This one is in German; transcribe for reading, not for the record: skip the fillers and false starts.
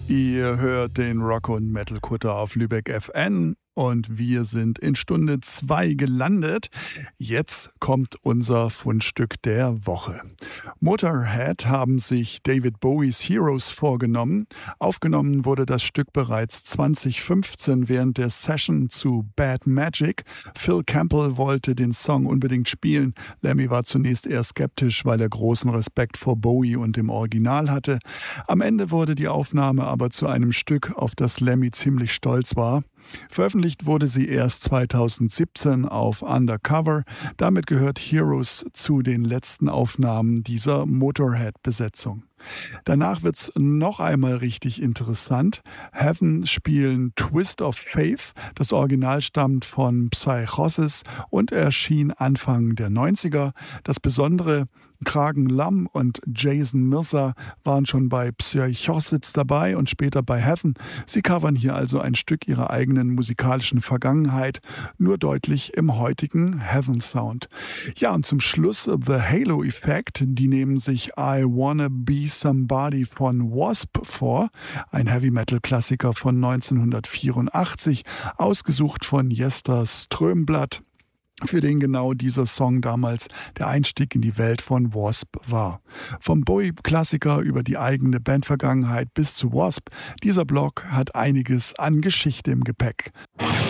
Ihr hört den Rock- und Metal-Kutter auf Lübeck FM und wir sind in Stunde 2 gelandet. Jetzt kommt unser Fundstück der Woche. Motorhead haben sich David Bowies Heroes vorgenommen. Aufgenommen wurde das Stück bereits 2015 während der Session zu Bad Magic. Phil Campbell wollte den Song unbedingt spielen. Lemmy war zunächst eher skeptisch, weil er großen Respekt vor Bowie und dem Original hatte. Am Ende wurde die Aufnahme aber zu einem Stück, auf das Lemmy ziemlich stolz war. Veröffentlicht wurde sie erst 2017 auf Undercover. Damit gehört Heroes zu den letzten Aufnahmen dieser Motorhead-Besetzung. Danach wird's noch einmal richtig interessant. Heaven spielen Twist of Faith. Das Original stammt von Psychosis und erschien Anfang der 90er. Das Besondere: Kragen Lam und Jason Mirza waren schon bei Psychosis dabei und später bei Heaven. Sie covern hier also ein Stück ihrer eigenen musikalischen Vergangenheit, nur deutlich im heutigen Heaven-Sound. Ja, und zum Schluss The Halo Effect. Die nehmen sich I Wanna Be Somebody von Wasp vor, ein Heavy-Metal-Klassiker von 1984, ausgesucht von Jester Strömblatt, für den genau dieser Song damals der Einstieg in die Welt von Wasp war. Vom Bowie-Klassiker über die eigene Bandvergangenheit bis zu Wasp, dieser Blog hat einiges an Geschichte im Gepäck.